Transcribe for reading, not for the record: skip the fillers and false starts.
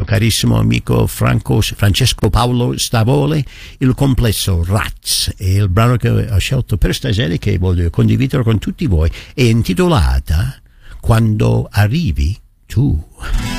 carissimo amico Francesco Paolo Stavole, il complesso Rats, e il brano che ho scelto per stasera, che voglio condividere con tutti voi, è intitolata Quando arrivi tu.